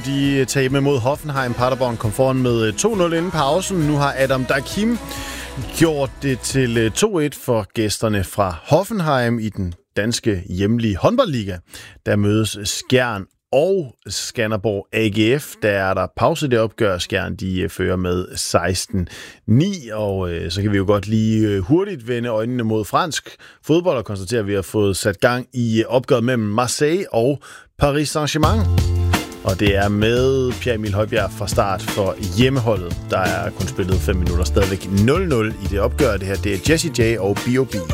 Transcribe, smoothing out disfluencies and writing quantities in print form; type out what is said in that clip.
de tabe mod Hoffenheim. Paderborn kom foran med 2-0 inden pausen. Nu har Adam Dakim gjort det til 2-1 for gæsterne fra Hoffenheim i den danske hjemlige håndboldliga. Der mødes Skjern og Skanderborg AGF. Der er der pause, det opgør. Skjern, de fører med 16-9, og så kan vi jo godt lige hurtigt vende øjnene mod fransk fodbold og konstatere, at vi har fået sat gang i opgøret mellem Marseille og Paris Saint-Germain. Og det er med Pierre-Emil Højbjerg fra start for hjemmeholdet. Der er kun spillet 5 minutter, stadigvæk 0-0 i det opgør. Det her, det er Jessie J og B.O.B.